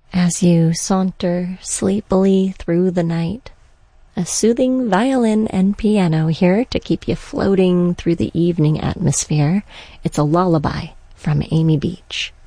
As you saunter sleepily through the night, a soothing violin and piano here to keep you floating through the evening atmosphere. It's a lullaby from Amy Beach.